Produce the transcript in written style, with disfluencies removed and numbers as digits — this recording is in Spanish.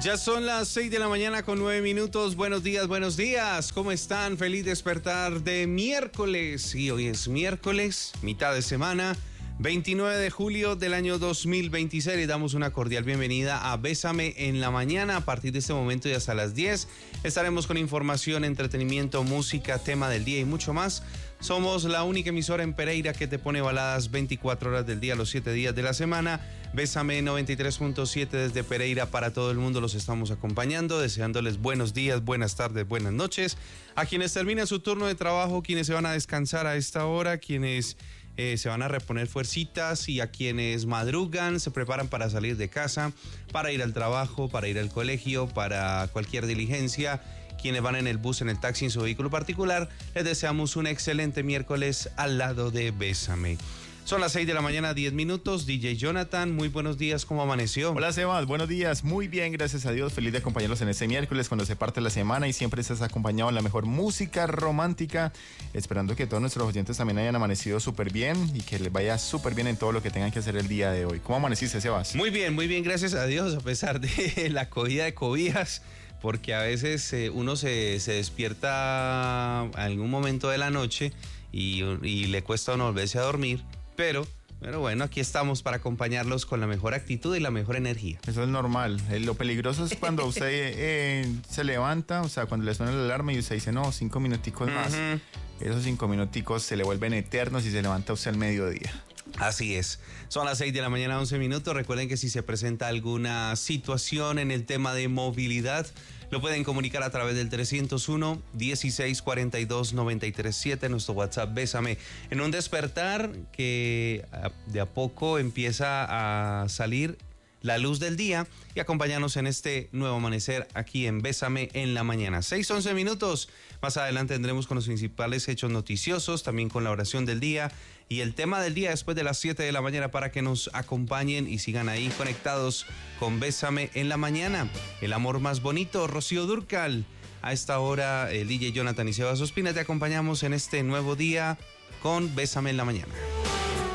Ya son las 6 de la mañana con 9 minutos. Buenos días. ¿Cómo están? Feliz despertar de miércoles. Y hoy es miércoles, mitad de semana, 29 de julio del año 2026. Les damos una cordial bienvenida a Bésame en la Mañana. A partir de este momento y hasta las 10 estaremos con información, entretenimiento, música, tema del día y mucho más. Somos la única emisora en Pereira que te pone baladas 24 horas del día, los 7 días de la semana. Bésame 93.7 desde Pereira para todo el mundo. Los estamos acompañando, deseándoles buenos días, buenas tardes, buenas noches. A quienes terminan su turno de trabajo, quienes se van a descansar a esta hora, quienes se van a reponer fuercitas, y a quienes madrugan, se preparan para salir de casa, para ir al trabajo, para ir al colegio, para cualquier diligencia. Quienes van en el bus, en el taxi, en su vehículo particular, les deseamos un excelente miércoles al lado de Bésame. Son las 6 de la mañana, 10 minutos. DJ Jonathan, muy buenos días, ¿cómo amaneció? Hola Sebas, buenos días, muy bien, gracias a Dios, feliz de acompañarlos en este miércoles cuando se parte la semana y siempre estás acompañado en la mejor música romántica, esperando que todos nuestros oyentes también hayan amanecido súper bien y que les vaya súper bien en todo lo que tengan que hacer el día de hoy. ¿Cómo amaneciste, Sebas? Muy bien, gracias a Dios, a pesar de la cogida de cobijas, porque a veces uno se despierta en algún momento de la noche y le cuesta a uno volverse a dormir. Pero bueno, aquí estamos para acompañarlos con la mejor actitud y la mejor energía. Eso es normal. Lo peligroso es cuando usted se levanta, o sea, cuando le suena la alarma y usted dice, no, 5 minuticos más. Esos 5 minuticos se le vuelven eternos y se levanta usted al mediodía. Así es. Son las 6 de la mañana, 11 minutos. Recuerden que si se presenta alguna situación en el tema de movilidad, lo pueden comunicar a través del 301-1642-937, nuestro WhatsApp Bésame. En un despertar que de a poco empieza a salir la luz del día, y acompañarnos en este nuevo amanecer aquí en Bésame en la Mañana. 6:11 minutos. Más adelante tendremos con los principales hechos noticiosos, también con la oración del día y el tema del día después de las 7 de la mañana, para que nos acompañen y sigan ahí conectados con Bésame en la Mañana. El amor más bonito, Rocío Dúrcal. A esta hora, el DJ Jonathan y Sebas Ospina te acompañamos en este nuevo día con Bésame en la Mañana.